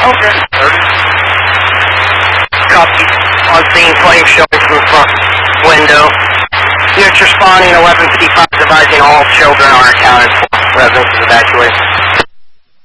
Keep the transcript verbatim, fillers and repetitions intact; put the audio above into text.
Okay. Copy. On scene, flame showing from the front window. Units responding, eleven fifty-five, advising all children are accounted for. Residents evacuated.